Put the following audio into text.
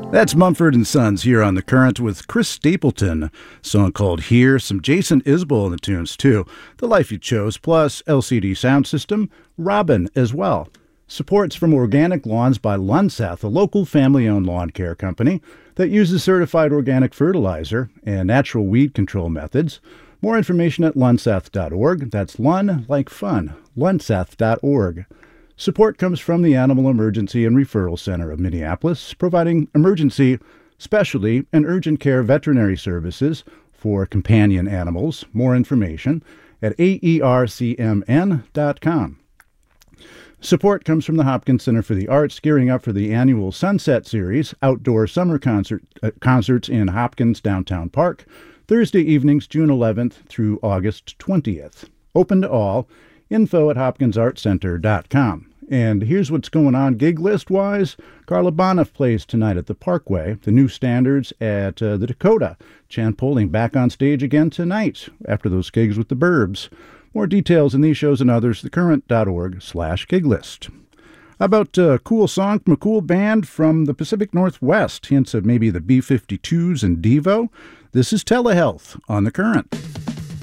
That's Mumford & Sons here on The Current with Chris Stapleton. Song called Here. Some Jason Isbell in the tunes, too. The Life You Chose, plus LCD Sound System. Robin as well. Support's from Organic Lawns by Lunseth, a local family-owned lawn care company that uses certified organic fertilizer and natural weed control methods. More information at lunseth.org. That's Lun like fun. lunseth.org. Support comes from the Animal Emergency and Referral Center of Minneapolis, providing emergency, specialty, and urgent care veterinary services for companion animals. More information at aercmn.com. Support comes from the Hopkins Center for the Arts, gearing up for the annual Sunset Series, outdoor summer concerts in Hopkins Downtown Park, Thursday evenings, June 11th through August 20th. Open to all. Info at hopkinsartcenter.com. And here's what's going on gig list-wise. Carla Boneff plays tonight at the Parkway. The New Standards at the Dakota. Chan Poling back on stage again tonight after those gigs with the Burbs. More details in these shows and others, thecurrent.org/giglist. How about a cool song from a cool band from the Pacific Northwest? Hints of maybe the B-52s and Devo. This is Telehealth on The Current.